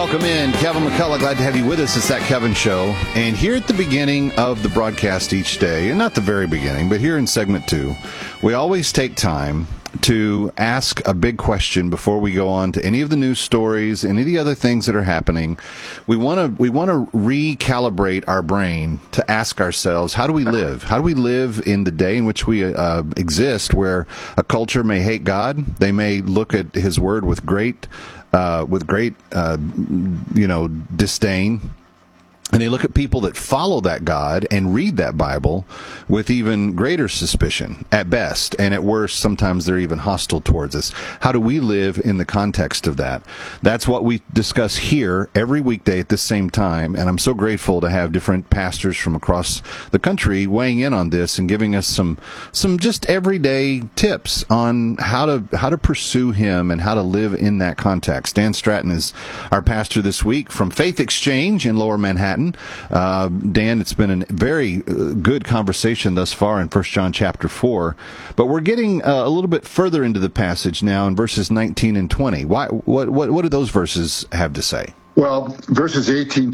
Welcome in. Kevin McCullough, glad to have you with us. It's That Kevin Show. And here at the beginning of the broadcast each day, and not the very beginning, but here in segment 2, we always take time to ask a big question before we go on to any of the news stories, any of the other things that are happening. We want to recalibrate our brain to ask ourselves, how do we live? How do we live in the day in which we exist, where a culture may hate God, they may look at His Word with great disdain. And they look at people that follow that God and read that Bible with even greater suspicion at best. And at worst, sometimes they're even hostile towards us. How do we live in the context of that? That's what we discuss here every weekday at the same time. And I'm so grateful to have different pastors from across the country weighing in on this and giving us some just everyday tips on how to pursue Him and how to live in that context. Dan Stratton is our pastor this week from Faith Exchange in Lower Manhattan. Dan, it's been a very good conversation thus far in 1 John chapter 4, but we're getting a little bit further into the passage now in verses 19 and 20. What do those verses have to say? Well, verses 18